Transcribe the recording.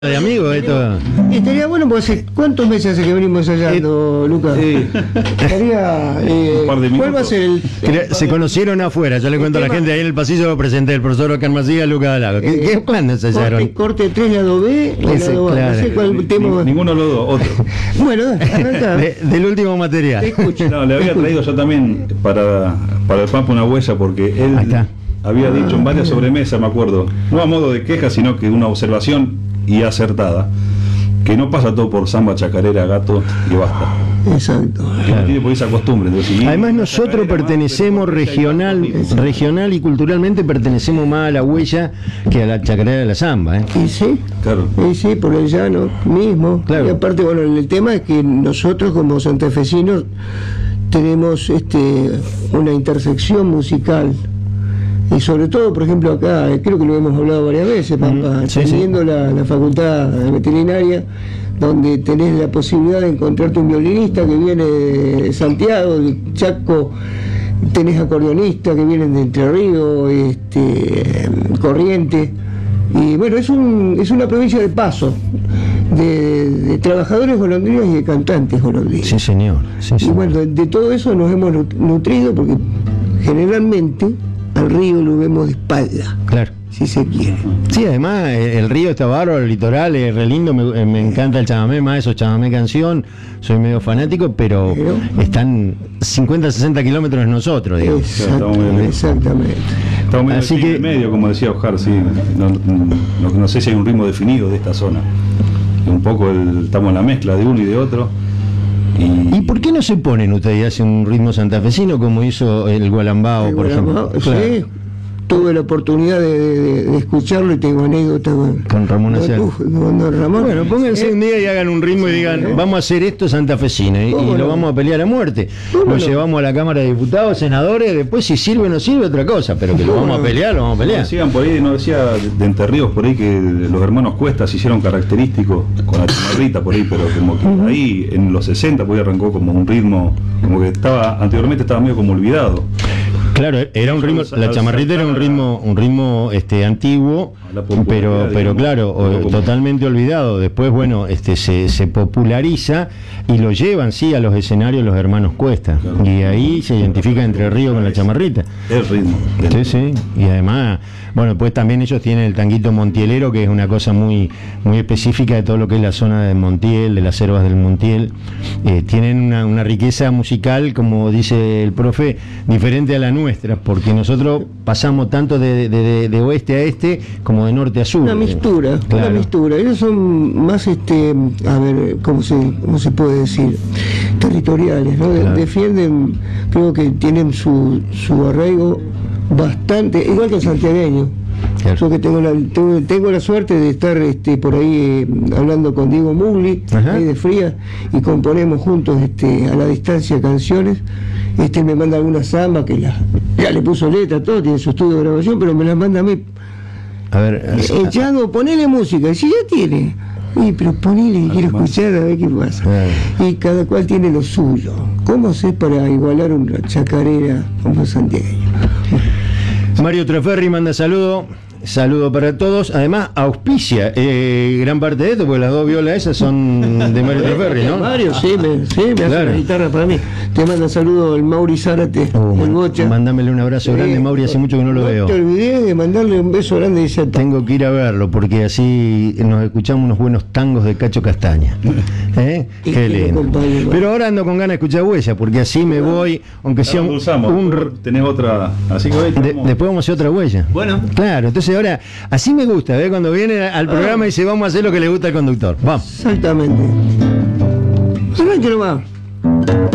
De amigos esto. Estaría bueno porque ¿cuántos meses hace que venimos ensayando, Lucas? Estaría, un par de minutos. ¿Cuál va a ser el Se conocieron afuera, yo le cuento a la gente ahí en el pasillo, lo presenté el profesor Oscar Macías, Lucas Dalago. ¿Cuándo ensayaron? corte 3, lado B, Ese, lado A? claro. No sé cuál tema. Ninguno de los dos, otro. Bueno, arranca. Del último Te material. escucho. No, le había traído yo también para el Pampa una huella porque él Ahí está. había dicho en varias sobremesas, me acuerdo, no a modo de queja, sino que una observación y acertada, que no pasa todo por samba, chacarera, gato y basta. Exacto. Que no tiene por esa costumbre. Entonces, Además nosotros pertenecemos regional y culturalmente pertenecemos más a la huella que a la chacarera de la zamba, ¿eh? Y sí, Claro. por el llano mismo. Claro. Y aparte, bueno, el tema es que nosotros como santafesinos tenemos una intersección musical. Y sobre todo, por ejemplo, acá, creo que lo hemos hablado varias veces, Pampa, Sí, teniendo la facultad veterinaria, donde tenés la posibilidad de encontrarte un violinista que viene de Santiago, de Chaco, tenés acordeonistas que vienen de Entre Ríos, Corrientes, y bueno, es una provincia de paso, de trabajadores golondrinos y de cantantes golondrinos. Sí, señor. Sí, Y señor. bueno, de todo eso nos hemos nutrido porque generalmente al río lo vemos de espalda, Claro. si se quiere. Sí, además el río está bárbaro, el litoral es re lindo, me encanta el chamamé, más eso, chamamé canción, soy medio fanático, pero están 50, 60 kilómetros de nosotros, digamos. Exactamente. Estamos medio Así en que- el medio, como decía Oscar, sí. No sé si hay un ritmo definido de esta zona. Un poco estamos en la mezcla de uno y de otro. ¿Y por qué no se ponen ustedes y hacen un ritmo santafesino como hizo el Gualambao, por ejemplo? Sí, Claro. tuve la oportunidad de escucharlo y tengo anécdotas Con Ramón Aciar. con Ramón. Bueno, pónganse un día y hagan un ritmo y digan, vamos a hacer esto santafesino y ¿Cómo lo no? vamos a pelear a muerte. ¿Cómo Lo no? llevamos a la Cámara de Diputados, senadores, después si sirve o no sirve otra cosa, pero que lo vamos a pelear, lo vamos a pelear. Decían por ahí, no decía de Entre Ríos por ahí que los hermanos Cuesta se hicieron característicos con la chamarrita por ahí, pero como que ahí en los 60 por ahí arrancó como un ritmo, como que anteriormente estaba medio como olvidado. Claro, era un ritmo, la chamarrita era un ritmo antiguo, A la popularidad, pero digamos. claro, Como- totalmente olvidado. Después, bueno, se populariza y lo llevan, sí, a los escenarios los hermanos Cuesta. Claro. Y ahí se identifica Entre Ríos con la chamarrita. El ritmo. Sí, sí, y además, bueno, pues también ellos tienen el tanguito montielero, que es una cosa muy, muy específica de todo lo que es la zona de Montiel, de las selvas del Montiel. Tienen una riqueza musical, como dice el profe, diferente a la nuestra, porque nosotros pasamos tanto de oeste a este como de norte a sur. Una mistura, Claro. una mistura. Ellos son más, a ver, ¿cómo se puede decir? Territoriales, ¿no? Claro. Defienden, creo que tienen su arraigo bastante, igual que el santiagueño. Claro. Yo que tengo la suerte de estar por ahí hablando con Diego Mugli, Ajá. ahí de Fría, y componemos juntos a la distancia canciones. Me manda algunas zambas que ya le puso letra, todo, tiene su estudio de grabación, pero me las manda a mí. A ver, Chango, ponele música, y si ya tiene. Pero ponele, quiero escuchar a ver qué pasa. Y cada cual tiene lo suyo. ¿Cómo hacer para igualar una chacarera como santiagueño? Mario Treferri manda saludo para todos. Además, auspicia gran parte de esto, porque las dos violas esas son de Mario Treferri, ¿no? Mario, sí, me hace Claro. la guitarra para mí. Te manda saludo el Mauri Zárate, el Bocha. Mándamele un abrazo grande, Mauri, hace mucho que no lo veo. te olvidé de mandarle un beso grande y dice Tengo que ir a verlo, porque así nos escuchamos unos buenos tangos de Cacho Castaña. ¿Eh? Y Qué que lo lindo. acompañe, ¿no? Pero ahora ando con ganas de escuchar Huella, porque así me voy, aunque sea tenés otra, así que hoy después vamos a hacer otra huella. Bueno. Claro, entonces ahora, así me gusta, ¿ves? Cuando viene al programa y dice, vamos a hacer lo que le gusta al conductor. Vamos. exactamente. Arranque nomás.